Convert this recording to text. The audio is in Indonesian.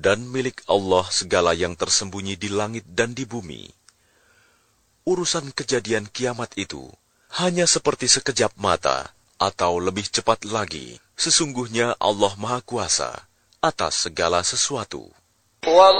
dan milik Allah segala yang tersembunyi di langit dan di bumi. Urusan kejadian kiamat itu hanya seperti sekejap mata, atau lebih cepat lagi. Sesungguhnya Allah Maha Kuasa atas segala sesuatu.